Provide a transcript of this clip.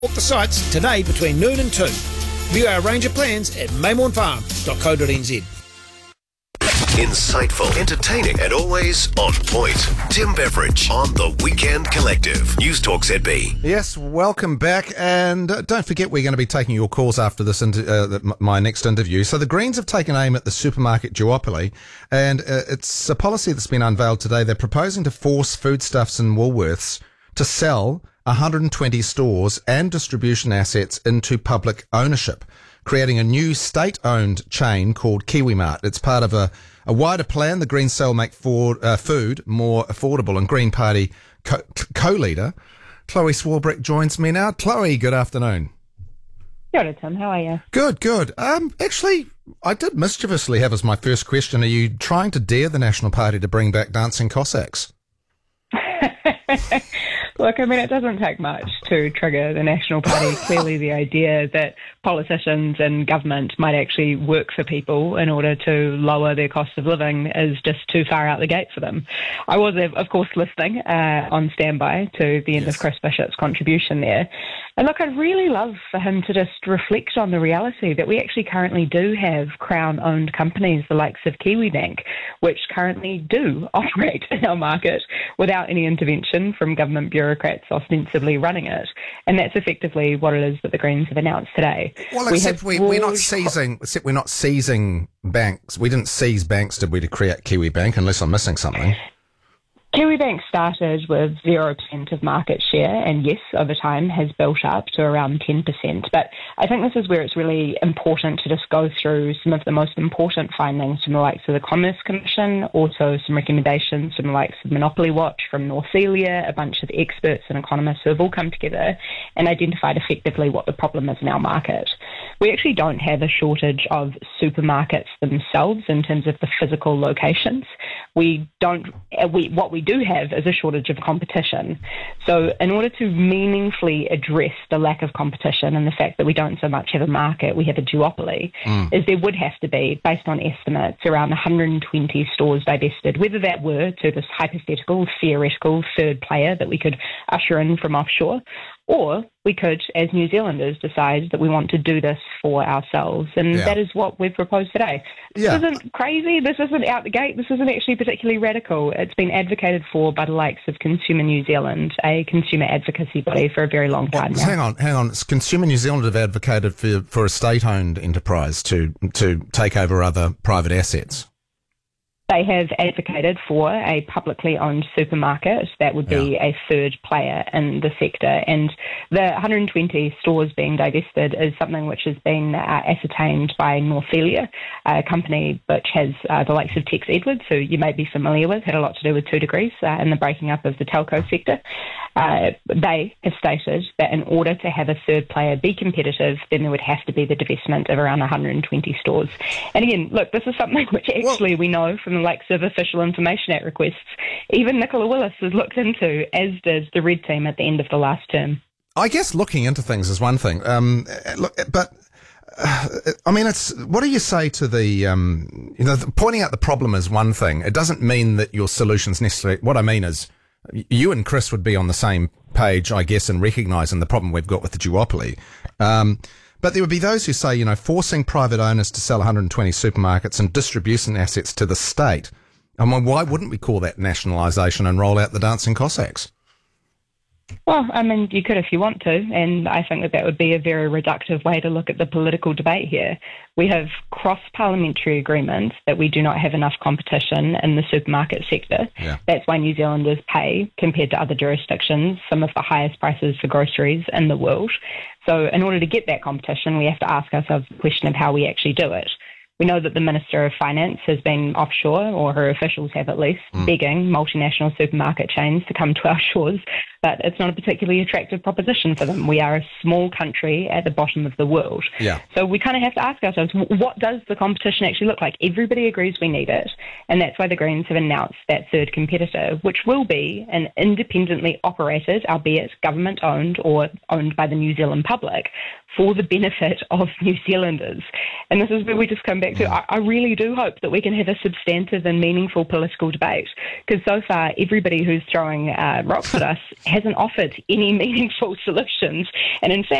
Book the sites today between noon and 2. View our range of plans at maymournfarm.co.nz. Insightful, entertaining, and always on point. Tim Beveridge on The Weekend Collective. News Talk ZB. Yes, welcome back. And don't forget, we're going to be taking your calls after this my next interview. So the Greens have taken aim at the supermarket duopoly, and it's a policy that's been unveiled today. They're proposing to force Foodstuffs and Woolworths to sell 120 stores and distribution assets into public ownership, creating a new state-owned chain called KiwiMart. It's part of a wider plan. The Greens say will make food more affordable, and Green Party co-leader Chloe Swarbrick joins me now. Chloe, good afternoon. Kia ora, Tim. How are you? Good. Actually, I did mischievously have as my first question, are you trying to dare the National Party to bring back Dancing Cossacks? Look, I mean, it doesn't take much to trigger the National Party. Clearly, the idea that politicians and government might actually work for people in order to lower their cost of living is just too far out the gate for them. I was, of course, listening on standby to the end of Chris Bishop's contribution there. And look, I'd really love for him to just reflect on the reality that we actually currently do have Crown-owned companies, the likes of Kiwibank, which currently do operate in our market without any intervention from government bureaucrats ostensibly running it. And that's effectively what it is that the Greens have announced today. Well, except we're not seizing banks. We didn't seize banks, did we, to create Kiwibank, unless I'm missing something? Kiwibank started with 0% of market share and, yes, over time has built up to around 10%. But I think this is where it's really important to just go through some of the most important findings from the likes of the Commerce Commission, also some recommendations from the likes of Monopoly Watch, from Northilia, a bunch of experts and economists who have all come together and identified effectively what the problem is in our market. We actually don't have a shortage of supermarkets themselves in terms of the physical locations. What we do have is a shortage of competition. So in order to meaningfully address the lack of competition and the fact that we don't so much have a market, we have a duopoly, is there would have to be, based on estimates, around 120 stores divested, whether that were to this hypothetical, theoretical third player that we could usher in from offshore, or we could, as New Zealanders, decide that we want to do this for ourselves. And that is what we've proposed today. This isn't crazy. This isn't out the gate. This isn't actually particularly radical. It's been advocated for by the likes of Consumer New Zealand, a consumer advocacy body, for a very long time now. Hang on. Consumer New Zealand have advocated for a state-owned enterprise to take over other private assets. They have advocated for a publicly owned supermarket that would be a third player in the sector. And the 120 stores being divested is something which has been ascertained by Northilia, a company which has the likes of Tex Edwards, who you may be familiar with, had a lot to do with 2 Degrees in the breaking up of the telco sector. They have stated that in order to have a third player be competitive, then there would have to be the divestment of around 120 stores. And again, look, this is something which actually we know from the likes of Official Information Act requests, even Nicola Willis has looked into, as did the Red Team at the end of the last term. I guess looking into things is one thing. But it's what do you say to the, pointing out the problem is one thing. It doesn't mean that your solution's necessarily, what I mean is you and Chris would be on the same page, I guess, in recognising the problem we've got with the duopoly. But there would be those who say, forcing private owners to sell 120 supermarkets and distribution assets to the state. I mean, why wouldn't we call that nationalisation and roll out the Dancing Cossacks? Well, I mean, you could if you want to, and I think that would be a very reductive way to look at the political debate here. We have cross-parliamentary agreements that we do not have enough competition in the supermarket sector. That's why New Zealanders pay, compared to other jurisdictions, some of the highest prices for groceries in the world. So in order to get that competition, we have to ask ourselves the question of how we actually do it. We know that the Minister of Finance has been offshore, or her officials have at least, begging multinational supermarket chains to come to our shores, but it's not a particularly attractive proposition for them. We are a small country at the bottom of the world. So we kind of have to ask ourselves, what does the competition actually look like? Everybody agrees we need it, and that's why the Greens have announced that third competitor, which will be an independently operated, albeit government-owned or owned by the New Zealand public, for the benefit of New Zealanders. And this is where we just come back to, I really do hope that we can have a substantive and meaningful political debate, because so far everybody who's throwing rocks at us hasn't offered any meaningful solutions. And in fact,